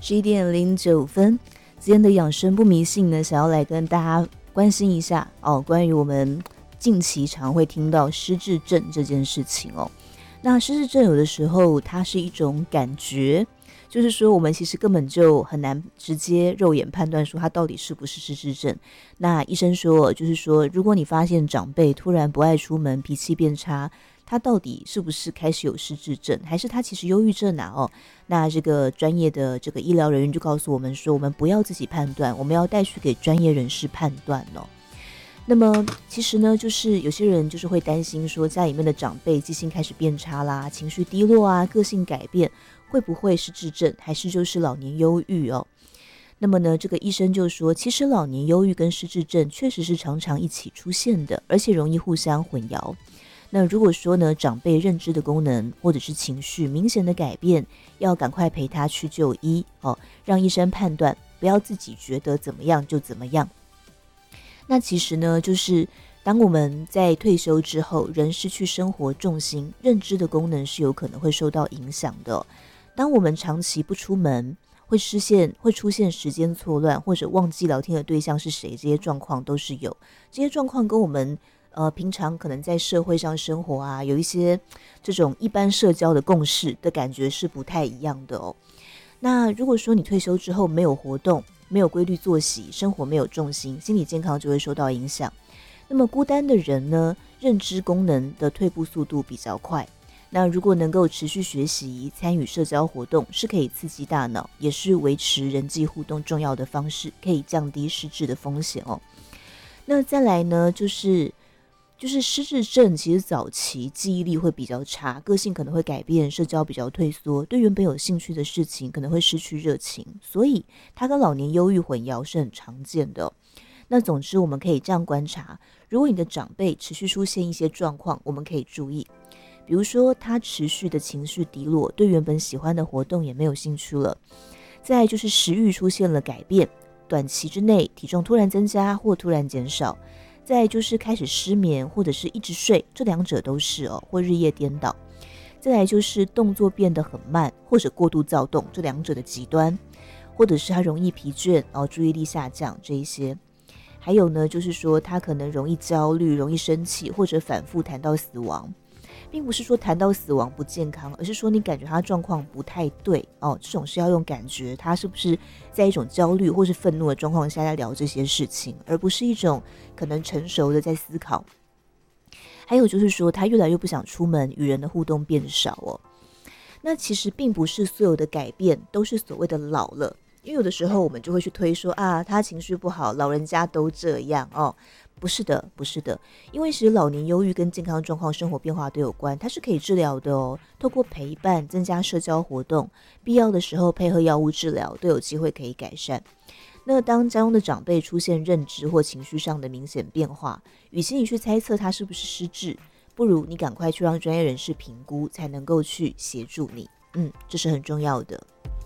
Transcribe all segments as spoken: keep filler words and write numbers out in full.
十一点零九分，今天的养生不迷信呢，想要来跟大家关心一下哦，关于我们近期常会听到失智症这件事情哦。那失智症有的时候它是一种感觉，就是说我们其实根本就很难直接肉眼判断说它到底是不是失智症。那医生说，就是说如果你发现长辈突然不爱出门，脾气变差，他到底是不是开始有失智症，还是他其实忧郁症啊？哦，那这个专业的这个医疗人员就告诉我们说，我们不要自己判断，我们要带去给专业人士判断哦。那么其实呢，就是有些人就是会担心说，家里面的长辈记性开始变差啦，情绪低落啊，个性改变，会不会是智症，还是就是老年忧郁哦？那么呢，这个医生就说，其实老年忧郁跟失智症确实是常常一起出现的，而且容易互相混淆。那如果说呢，长辈认知的功能或者是情绪明显的改变，要赶快陪他去就医哦，让医生判断，不要自己觉得怎么样就怎么样。那其实呢，就是当我们在退休之后，人失去生活重心，认知的功能是有可能会受到影响的哦。当我们长期不出门，会失现会出现时间错乱，或者忘记聊天的对象是谁，这些状况都是有。这些状况跟我们呃平常可能在社会上生活啊，有一些这种一般社交的共识的感觉是不太一样的哦。那如果说你退休之后没有活动，没有规律作息，生活没有重心，心理健康就会受到影响。那么孤单的人呢，认知功能的退步速度比较快。那如果能够持续学习、参与社交活动，是可以刺激大脑，也是维持人际互动重要的方式，可以降低失智的风险哦。那再来呢，就是就是失智症，其实早期记忆力会比较差，个性可能会改变，社交比较退缩，对原本有兴趣的事情可能会失去热情，所以它跟老年忧郁混淆是很常见的哦。那总之我们可以这样观察，如果你的长辈持续出现一些状况，我们可以注意，比如说他持续的情绪低落，对原本喜欢的活动也没有兴趣了，再来就是食欲出现了改变，短期之内体重突然增加或突然减少，再来就是开始失眠或者是一直睡，这两者都是哦，或日夜颠倒，再来就是动作变得很慢或者过度躁动，这两者的极端，或者是他容易疲倦哦，注意力下降这一些。还有呢，就是说他可能容易焦虑，容易生气，或者反复谈到死亡，并不是说谈到死亡不健康，而是说你感觉他状况不太对哦，这种是要用感觉，他是不是在一种焦虑或是愤怒的状况下来聊这些事情，而不是一种可能成熟的在思考。还有就是说他越来越不想出门，与人的互动变少哦。那其实并不是所有的改变都是所谓的老了，因为有的时候我们就会去推说啊，他情绪不好，老人家都这样哦。不是的，不是的，因为其实老年忧郁跟健康状况、生活变化都有关，它是可以治疗的哦。透过陪伴、增加社交活动，必要的时候配合药物治疗，都有机会可以改善。那当家中的长辈出现认知或情绪上的明显变化，与其你去猜测他是不是失智，不如你赶快去让专业人士评估，才能够去协助你。嗯，这是很重要的。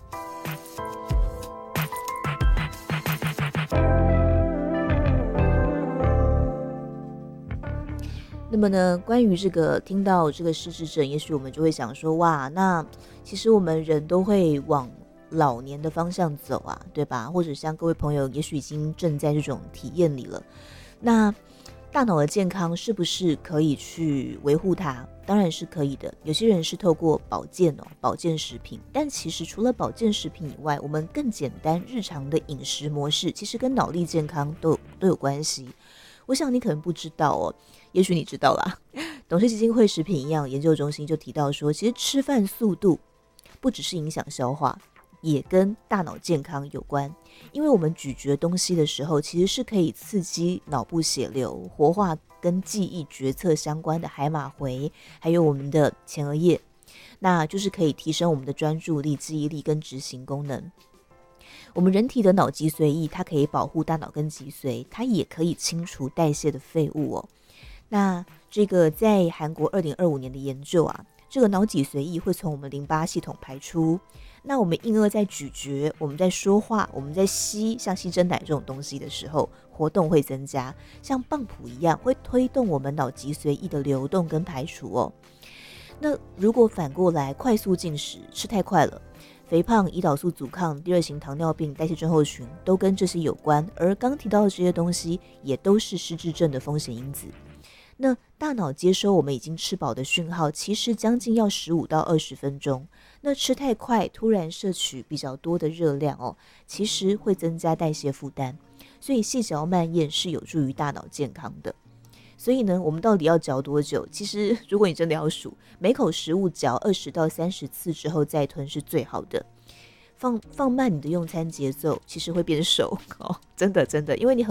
那么呢，关于这个听到这个失智症，也许我们就会想说，哇，那其实我们人都会往老年的方向走啊，对吧？或者像各位朋友，也许已经正在这种体验里了。那大脑的健康是不是可以去维护它？当然是可以的。有些人是透过保健哦，保健食品，但其实除了保健食品以外，我们更简单日常的饮食模式，其实跟脑力健康都有都有关系。我想你可能不知道哦，也许你知道啦。董事基金会食品营养研究中心就提到说，其实吃饭速度不只是影响消化，也跟大脑健康有关。因为我们咀嚼东西的时候，其实是可以刺激脑部血流，活化跟记忆决策相关的海马回，还有我们的前额叶，那就是可以提升我们的专注力、记忆力跟执行功能。我们人体的脑脊髓液，它可以保护大脑跟脊髓，它也可以清除代谢的废物哦。那这个在韩国二零二五年的研究啊，这个脑脊髓液会从我们淋巴系统排出。那我们婴儿在咀嚼，我们在说话，我们在吸，像吸珍奶这种东西的时候，活动会增加，像棒谱一样，会推动我们脑脊髓液的流动跟排除哦。那如果反过来快速进食，吃太快了， 肥胖、胰岛素阻抗、第二型糖尿病、代谢症候群都跟这些有关，而刚提到的这些东西也都是失智症的风险因子。那大脑接收我们已经吃饱的讯号，其实将近要十五到二十分钟。那吃太快，突然摄取比较多的热量哦，其实会增加代谢负担。所以细嚼慢咽是有助于大脑健康的。所以呢，我们到底要嚼多久？其实如果你真的要数，每口食物嚼二十到三十次之后再吞是最好的。放放慢你的用餐节奏，其实会变瘦哦，真的真的，因为你很